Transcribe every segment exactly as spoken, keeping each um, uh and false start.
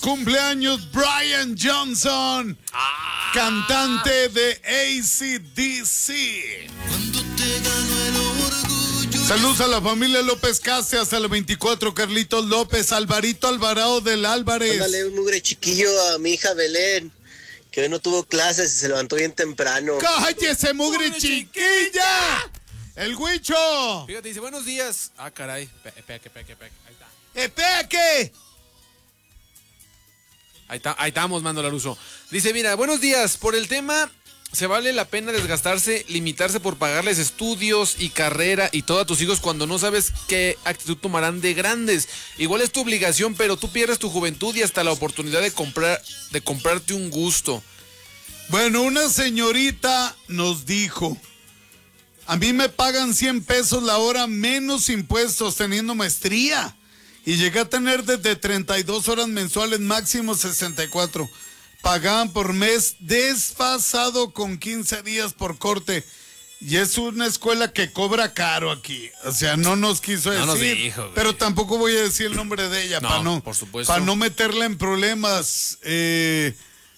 cumpleaños Brian Johnson, ah. cantante de A C D C. Saludos a la familia López Case, hasta el veinticuatro, Carlitos López, Alvarito Alvarado del Álvarez. Dale un mugre chiquillo a mi hija Belén, que hoy no tuvo clases y se levantó bien temprano. ¡Cállese, mugre, mugre chiquilla! ¡El Huicho! Fíjate, dice, buenos días. Ah, caray. Peque, peque, peque. Ahí está. ¡Epeque! Ahí está, ahí estamos, Mando Laruso. Dice, mira, buenos días. Por el tema, ¿se vale la pena desgastarse, limitarse por pagarles estudios y carrera y todo a tus hijos cuando no sabes qué actitud tomarán de grandes? Igual es tu obligación, pero tú pierdes tu juventud y hasta la oportunidad de comprar, de comprarte un gusto. Bueno, una señorita nos dijo, a mí me pagan cien pesos la hora menos impuestos teniendo maestría. Y llegué a tener desde treinta y dos horas mensuales, máximo sesenta y cuatro. Pagaban por mes desfasado con quince días por corte. Y es una escuela que cobra caro aquí. O sea, no nos quiso decir. No nos dijo, pero tampoco voy a decir el nombre de ella. No, para no, por supuesto. Para no meterla en problemas. Eh,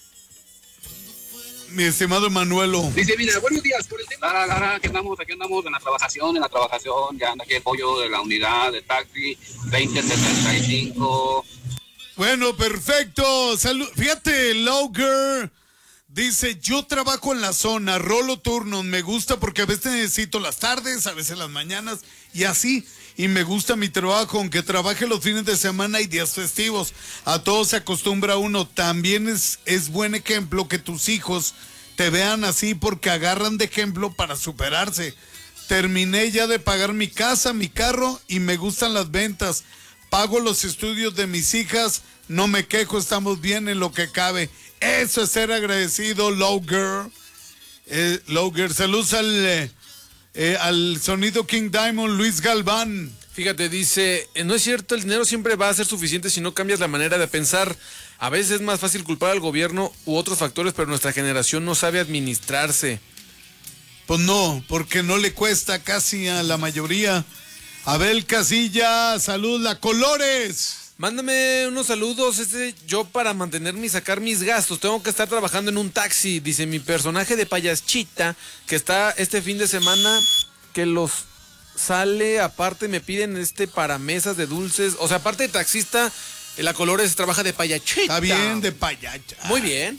mi estimado Emanuelo. Dice, mira, buenos días. Por el tema. Lara, Lara, aquí andamos, aquí andamos en la trabajación, en la trabajación. Ya anda aquí el pollo de la unidad de taxi, veinte setenta y cinco. Bueno, perfecto. Salud. Fíjate, Loger dice, yo trabajo en la zona, rolo turnos, me gusta porque a veces necesito las tardes, a veces las mañanas y así. Y me gusta mi trabajo, aunque trabaje los fines de semana y días festivos. A todo se acostumbra uno. También es, es buen ejemplo que tus hijos te vean así porque agarran de ejemplo para superarse. Terminé ya de pagar mi casa, mi carro y me gustan las ventas. Pago los estudios de mis hijas, no me quejo, estamos bien en lo que cabe. Eso es ser agradecido, Loger. Eh, Loger, saludos al... Eh, Eh, al sonido King Diamond, Luis Galván. Fíjate, dice, no es cierto, el dinero siempre va a ser suficiente si no cambias la manera de pensar. A veces es más fácil culpar al gobierno u otros factores, pero nuestra generación no sabe administrarse. Pues no, porque no le cuesta casi a la mayoría. Abel Casilla, salud, la Colores. Mándame unos saludos, este, yo para mantenerme y sacar mis gastos, tengo que estar trabajando en un taxi, dice mi personaje de payaschita, que está este fin de semana, que los sale, aparte me piden este para mesas de dulces, o sea, aparte de taxista, la Colores trabaja de payachita. Está bien, de payacha. Muy bien.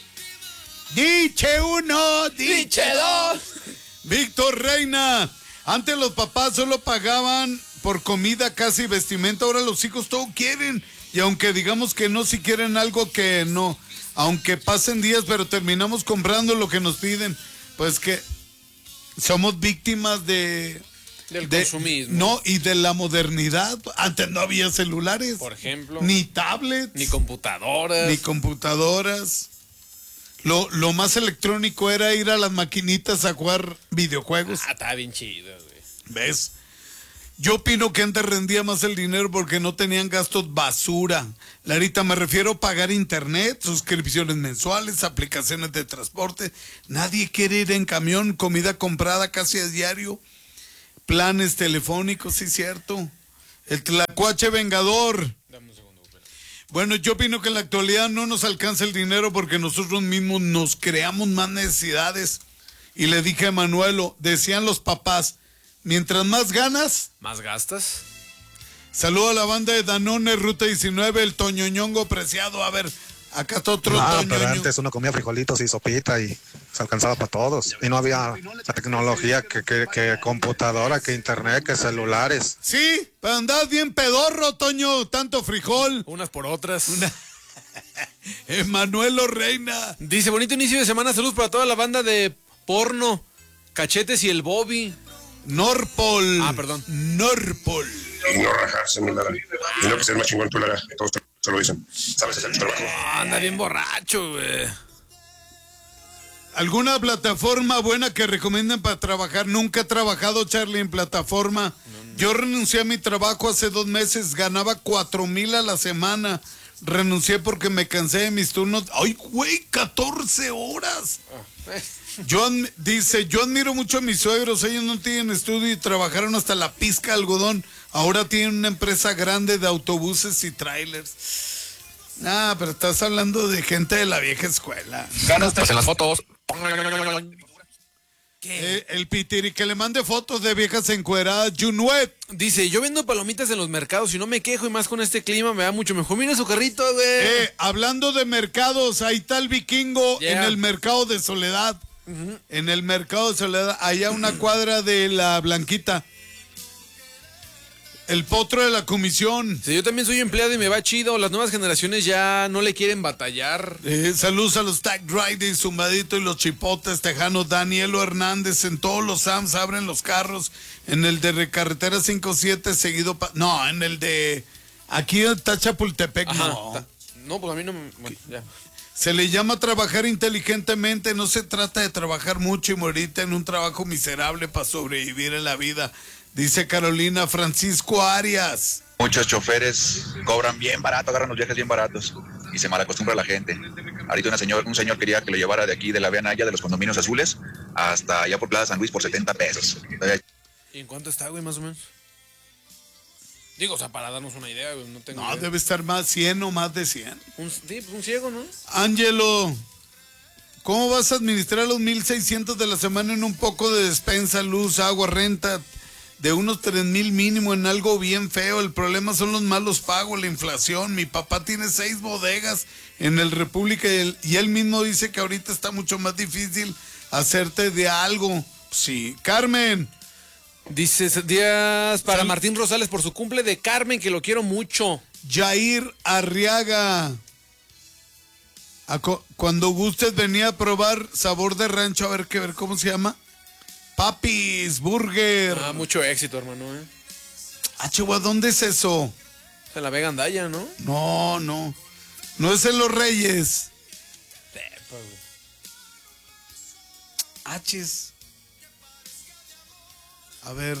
Diche uno, diche dos. Víctor Reina, antes los papás solo pagaban por comida, casi vestimenta, ahora los hijos todo quieren, y aunque digamos que no, si quieren algo que no, aunque pasen días, pero terminamos comprando lo que nos piden, pues que somos víctimas de... Del de, consumismo. No, y de la modernidad. Antes no había celulares. Por ejemplo. Ni tablets. Ni computadoras. Ni computadoras. Lo, lo más electrónico era ir a las maquinitas a jugar videojuegos. Ah, está bien chido, güey. ¿Ves? Yo opino que antes rendía más el dinero porque no tenían gastos basura. Larita, me refiero a pagar internet, suscripciones mensuales, aplicaciones de transporte. Nadie quiere ir en camión, comida comprada casi a diario. Planes telefónicos, sí, cierto. El Tlacuache Vengador. Dame un segundo, espera. Bueno, yo opino que en la actualidad no nos alcanza el dinero porque nosotros mismos nos creamos más necesidades. Y le dije a Manuelo, decían los papás, mientras más ganas, ¿más gastas? Saludo a la banda de Danone, Ruta diecinueve, el Toñoñongo preciado. A ver, acá está otro Ah, Toñoño. pero antes uno comía frijolitos y sopita y se alcanzaba para todos. Y no había la tecnología que, que, que computadora, que internet, que celulares. Sí, pero andabas bien pedorro, Toño, tanto frijol. Unas por otras. Una... Emanuelo Reina. Dice, bonito inicio de semana, saludos para toda la banda de porno, Cachetes y el Bobby. Norpol. Ah, perdón. Norpol. Y no rajarse, mi Lara. Y no que seas más chingón tú, Lara. Todos te, te lo dicen. Sabes hacer tu trabajo. Oh, anda bien borracho, güey. ¿Alguna plataforma buena que recomienden para trabajar? Nunca he trabajado, Charlie, en plataforma. No, no. Yo renuncié a mi trabajo hace dos meses. Ganaba cuatro mil a la semana. Renuncié porque me cansé de mis turnos. ¡Ay, güey! ¡catorce horas! Oh. Yo, dice, yo admiro mucho a mis suegros, ellos no tienen estudio y trabajaron hasta la pizca de algodón, ahora tienen una empresa grande de autobuses y trailers. Ah, pero estás hablando de gente de la vieja escuela. Pues en las fotos. Eh, el pitiri que le mande fotos de viejas encueradas, Junuet. Dice, yo vendo palomitas en los mercados y no me quejo, y más con este clima me da mucho mejor. Mira su carrito, güey. Eh, hablando de mercados, ahí está el vikingo Yeah. en el mercado de Soledad. Uh-huh. En el mercado de Soledad, allá una cuadra de la Blanquita. El potro de la comisión. Sí, yo también soy empleado y me va chido. Las nuevas generaciones ya no le quieren batallar. Eh, saludos a los Tag Riders, Zumbadito y los Chipotes, Tejano, Danielo Hernández. En todos los Sams abren los carros. En el de carretera cincuenta y siete, seguido. Pa- no, en el de. Aquí está Chapultepec, Ajá, no. ta- No, pues a mí no me. Bueno, ya. Se le llama trabajar inteligentemente. No se trata de trabajar mucho y morirte en un trabajo miserable para sobrevivir en la vida. Dice Carolina Francisco Arias. Muchos choferes cobran bien barato, agarran los viajes bien baratos y se malacostumbra la gente. Ahorita una señor, un señor quería que lo llevara de aquí, de la Vía Naya, de los condominios azules, hasta allá por Plaza San Luis por setenta pesos. ¿Y en cuánto está, güey, más o menos? Digo, o sea, para darnos una idea, güey, no tengo No, idea. debe estar más cien o más de cien. Un, sí, pues un ciego, ¿no? Ángelo, ¿cómo vas a administrar los mil seiscientos de la semana en un poco de despensa, luz, agua, renta? De unos tres mil mínimo en algo bien feo. El problema son los malos pagos, la inflación. Mi papá tiene seis bodegas en el República y él, y él mismo dice que ahorita está mucho más difícil hacerte de algo. Sí, Carmen. Dice días para Sal- Martín Rosales por su cumple de Carmen, que lo quiero mucho. Jair Arriaga. A co- cuando gustes venía a probar sabor de rancho, a ver qué ver cómo se llama. Papis Burger. Ah, mucho éxito, hermano, ¿eh? Ah, Chihuahua, ¿dónde es eso? Se la Vega Andaya, ¿no? No, no. No es en Los Reyes. H's. A ver.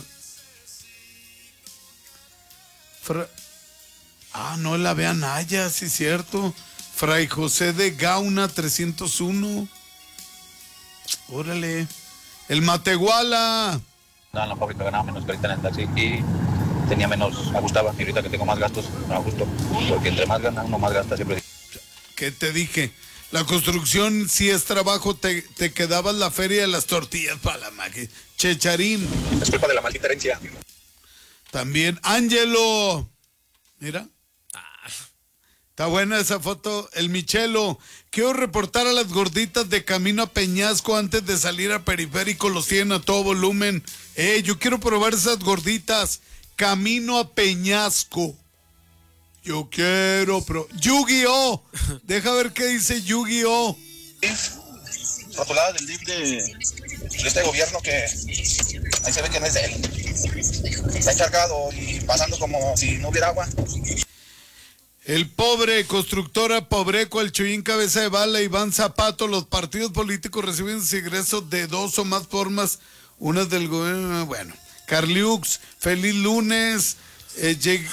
Fra- ah, no la vean allá, sí, cierto. Fray José de Gauna trescientos uno. Órale. El Matehuala. No, en la fábrica ganaba menos que ahorita en el taxi y tenía menos, me gustaba. Y ahorita que tengo más gastos, me gusto. Porque entre más gana, uno más gasta siempre. ¿Qué te dije? La construcción, si es trabajo, te, te quedabas la feria de las tortillas para la magia. Checharín. Es culpa de la maldita herencia. También. Ángelo. Mira. Está buena esa foto. El Michelo. Quiero reportar a las gorditas de camino a Peñasco antes de salir a Periférico. Los tienen a todo volumen. Eh, yo quiero probar esas gorditas. Camino a Peñasco. Yo quiero, pero. Yu-Gi-Oh! Deja ver qué dice Yu-Gi-Oh! Rotulada del D I F de, de este gobierno que ahí se ve que no es de él. Está encargado y pasando como si no hubiera agua. El pobre, constructora Pobreco, el Chuyín Cabeza de Bala, Iván Zapato, los partidos políticos reciben ingresos de dos o más formas, unas del gobierno, bueno, Carliux, feliz lunes, eh, lleg-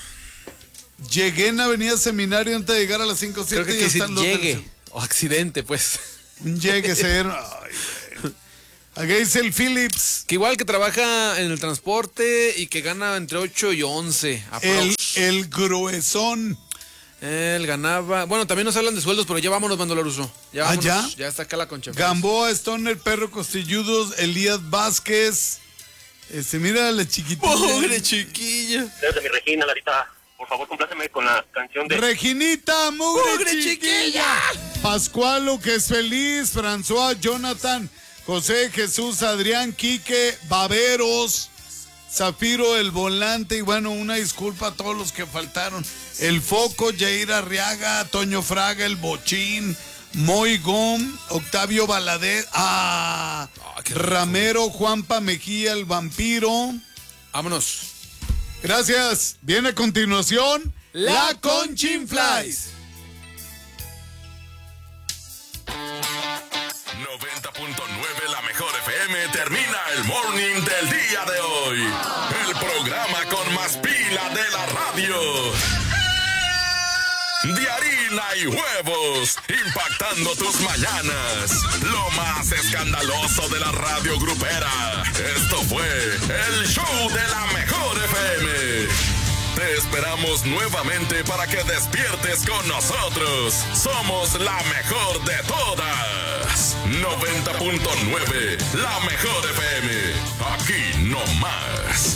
llegué en Avenida Seminario antes de llegar a las cinco siete. Creo que, y que si están los llegue, del- o accidente, pues. Un llegue, ser. Ay, güey. Aquí dice el Phillips. Que igual que trabaja en el transporte y que gana entre ocho y once. El, el gruesón. Él ganaba. Bueno, también nos hablan de sueldos, pero ya vámonos, Mandolaruso. Ya ¿Ah, vámonos. ya? Ya está acá la concha. Gamboa, Stoner, Perro Costilludos, Elías Vázquez. Este, mira la chiquitilla. Pobre chiquilla. Desde mi Regina, Larita, por favor, compláceme con la canción de... Reginita, mugre, ¡Mugre chiquilla. Pascualo, que es feliz. François, Jonathan, José, Jesús, Adrián, Quique, Baberos, Zafiro, el volante. Y bueno, una disculpa a todos los que faltaron. El Foco, Jair Arriaga, Toño Fraga, el Bochín, Moy Gom, Octavio Valadez, ah, Ah, qué Ramero, Juanpa Mejía, el Vampiro. Vámonos. Gracias. Viene a continuación La Conchinflies. noventa punto nueve La Mejor F M termina el morning del día de hoy. El programa con más pila de la radio. De harina y huevos, impactando tus mañanas. Lo más escandaloso de la radio grupera. Esto fue el show de La Mejor F M. Te esperamos nuevamente para que despiertes con nosotros. Somos la mejor de todas. noventa punto nueve, la mejor F M. Aquí no más.